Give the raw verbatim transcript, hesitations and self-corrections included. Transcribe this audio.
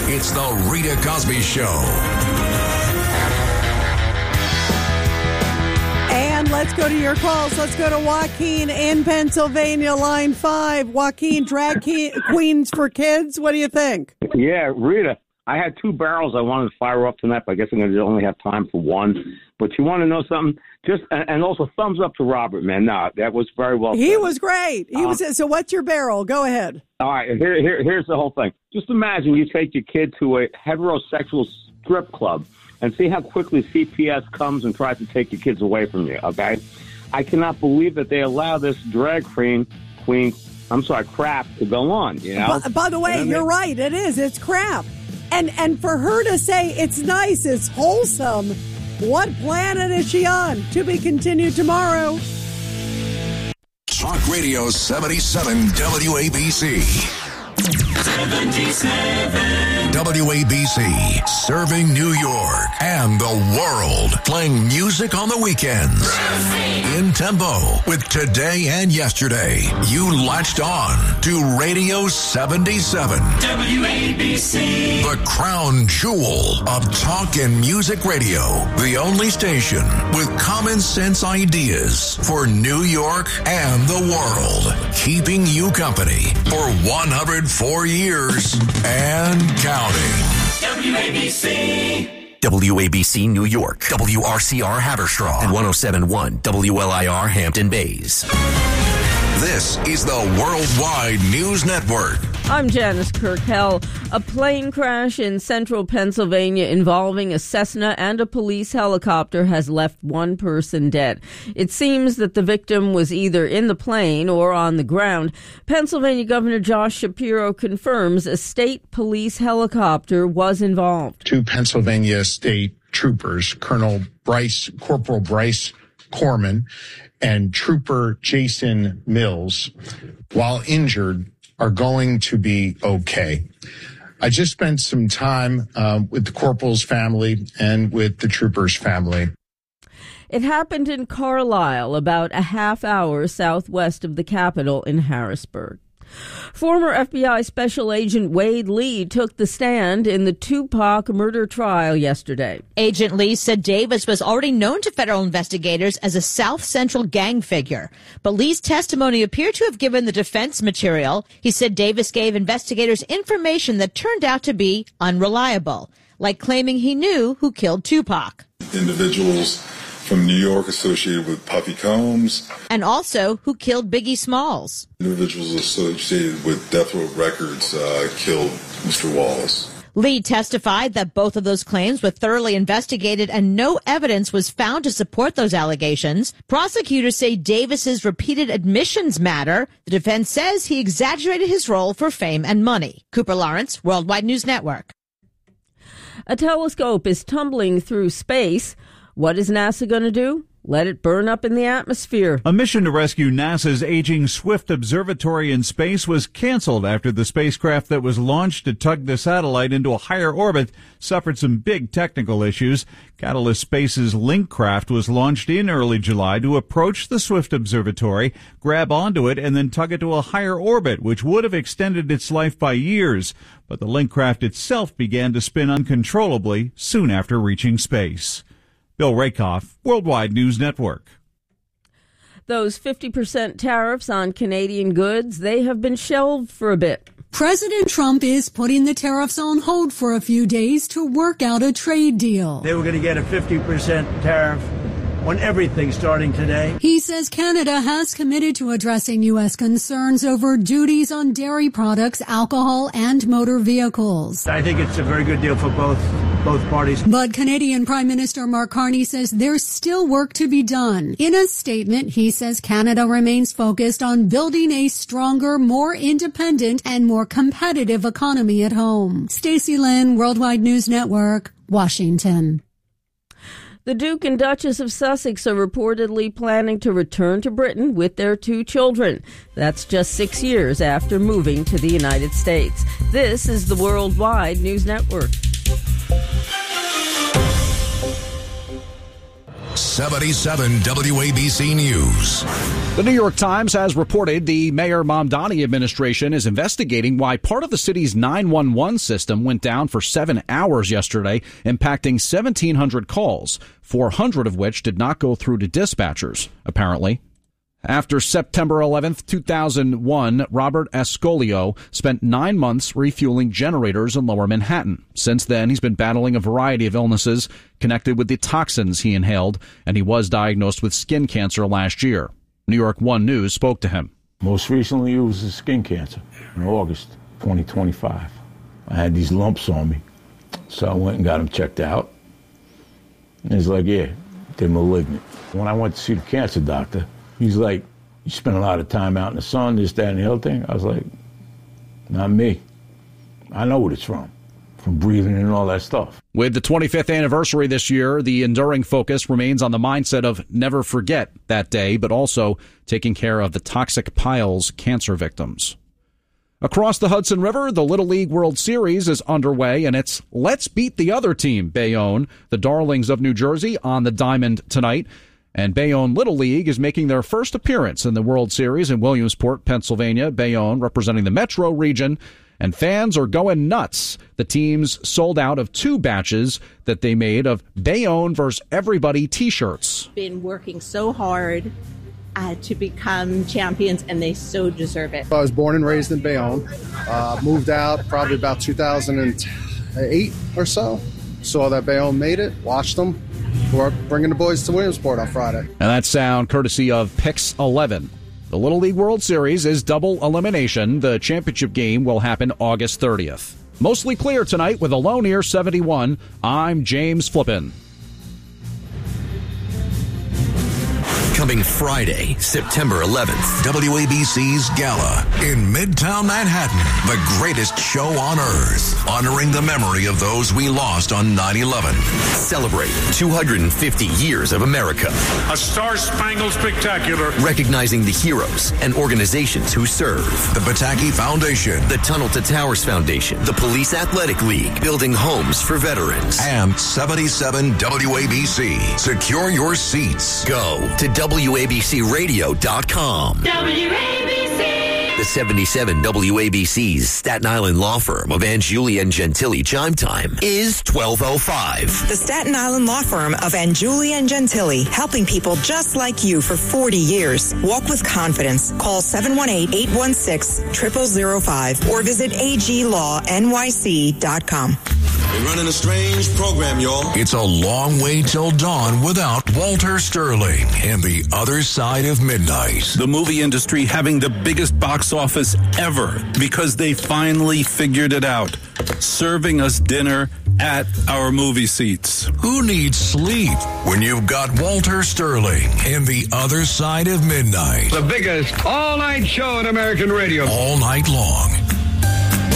It's the Rita Cosby Show. And let's go to your calls. Let's go to Joaquin in Pennsylvania, line five. Joaquin, drag ke- queens for kids. What do you think? Yeah, Rita, I had two barrels I wanted to fire off tonight, but I guess I'm going to only have time for one. But you want to know something? Just and also thumbs up to Robert, man. No, that was very well He said. was great. He Um, was. So what's your barrel? Go ahead. All right, here, here, here's the whole thing. Just imagine you take your kid to a heterosexual strip club and see how quickly C P S comes and tries to take your kids away from you, okay? I cannot believe that they allow this drag queen, queen, I'm sorry, crap to go on, you know? By, by the way, you're they- right. It is. It's crap. And and for her to say it's nice, it's wholesome, what planet is she on? To be continued tomorrow. Talk Radio seventy-seven W A B C. seventy-seven W A B C, serving New York and the world, playing music on the weekends. In tempo with today and yesterday. You latched on to Radio seventy-seven. W A B C. The crown jewel of talk and music radio. The only station with common sense ideas for New York and the world. Keeping you company for one hundred four years and counting. W A B C. W A B C New York, W R C R Haverstraw, and one oh seven point one W L I R Hampton Bays. This is the Worldwide News Network. I'm Janice Kirkell. A plane crash in central Pennsylvania involving a Cessna and a police helicopter has left one person dead. It seems that the victim was either in the plane or on the ground. Pennsylvania Governor Josh Shapiro confirms a state police helicopter was involved. Two Pennsylvania state troopers, Colonel Bryce, Corporal Bryce Corman, and Trooper Jason Mills, while injured, are going to be okay. I just spent some time uh, with the corporal's family and with the trooper's family. It happened in Carlisle, about a half hour southwest of the capital in Harrisburg. Former F B I Special Agent Wade Lee took the stand in the Tupac murder trial yesterday. Agent Lee said Davis was already known to federal investigators as a South Central gang figure. But Lee's testimony appeared to have given the defense material. He said Davis gave investigators information that turned out to be unreliable, like claiming he knew who killed Tupac. Individuals from New York associated with Puffy Combs. And also who killed Biggie Smalls. Individuals associated with Death Row Records uh, killed Mister Wallace. Lee testified that both of those claims were thoroughly investigated and no evidence was found to support those allegations. Prosecutors say Davis's repeated admissions matter. The defense says he exaggerated his role for fame and money. Cooper Lawrence, Worldwide News Network. A telescope is tumbling through space. What is NASA going to do? Let it burn up in the atmosphere. A mission to rescue NASA's aging Swift observatory in space was canceled after the spacecraft that was launched to tug the satellite into a higher orbit suffered some big technical issues. Catalyst Space's Link craft was launched in early July to approach the Swift observatory, grab onto it, and then tug it to a higher orbit, which would have extended its life by years. But the Link craft itself began to spin uncontrollably soon after reaching space. Bill Rakoff, Worldwide News Network. Those fifty percent tariffs on Canadian goods, they have been shelved for a bit. President Trump is putting the tariffs on hold for a few days to work out a trade deal. They were going to get a fifty percent tariff on everything starting today. He says Canada has committed to addressing U S concerns over duties on dairy products, alcohol, and motor vehicles. I think it's a very good deal for both both parties. But Canadian Prime Minister Mark Carney says there's still work to be done. In a statement, he says Canada remains focused on building a stronger, more independent, and more competitive economy at home. Stacey Lynn, Worldwide News Network, Washington. The Duke and Duchess of Sussex are reportedly planning to return to Britain with their two children. That's just six years after moving to the United States. This is the Worldwide News Network. seventy-seven W A B C News. The New York Times has reported the Mayor Mamdani administration is investigating why part of the city's nine one one system went down for seven hours yesterday, impacting seventeen hundred calls, four hundred of which did not go through to dispatchers, apparently. After September eleventh, two thousand one, Robert Ascolio spent nine months refueling generators in Lower Manhattan. Since then, he's been battling a variety of illnesses connected with the toxins he inhaled, and he was diagnosed with skin cancer last year. New York One News spoke to him. Most recently, it was a skin cancer in August twenty twenty-five. I had these lumps on me, so I went and got them checked out. And he's like, yeah, they're malignant. When I went to see the cancer doctor, he's like, you spend a lot of time out in the sun, this, that, and the other thing. I was like, not me. I know what it's from, from breathing and all that stuff. With the twenty-fifth anniversary this year, the enduring focus remains on the mindset of never forget that day, but also taking care of the toxic piles cancer victims. Across the Hudson River, the Little League World Series is underway, and it's let's beat the other team, Bayonne, the Darlings of New Jersey, on the diamond tonight. And Bayonne Little League is making their first appearance in the World Series in Williamsport, Pennsylvania. Bayonne representing the metro region, and fans are going nuts. The teams sold out of two batches that they made of Bayonne versus Everybody t-shirts. Been working so hard uh, to become champions, and they so deserve it. I was born and raised in Bayonne. Uh, moved out probably about two thousand eight or so. Saw that Bayonne made it, watched them. We're bringing the boys to Williamsport on Friday. And that sound courtesy of Pix eleven. The Little League World Series is double elimination. The championship game will happen August thirtieth. Mostly clear tonight with a low near seventy-one. I'm James Flippin. Coming Friday, September eleventh. W A B C's Gala in Midtown Manhattan. The greatest show on earth. Honoring the memory of those we lost on nine eleven. Celebrate two hundred fifty years of America. A star-spangled spectacular. Recognizing the heroes and organizations who serve. The Pataki Foundation. The Tunnel to Towers Foundation. The Police Athletic League. Building homes for veterans. And seventy-seven W A B C. Secure your seats. Go to W A B C radio dot com. W A B C. The seventy-seven W A B C's Staten Island law firm of Anjuli and Gentili chime time is twelve oh five. The Staten Island law firm of Anjuli and Gentili, helping people just like you for forty years. Walk with confidence. Call seven one eight, eight one six, zero zero zero five or visit A G law N Y C dot com. We're running a strange program, y'all. It's a long way till dawn without Walter Sterling and The Other Side of Midnight. The movie industry having the biggest box office ever because they finally figured it out. Serving us dinner at our movie seats. Who needs sleep when you've got Walter Sterling and The Other Side of Midnight? The biggest all-night show on American radio. All night long.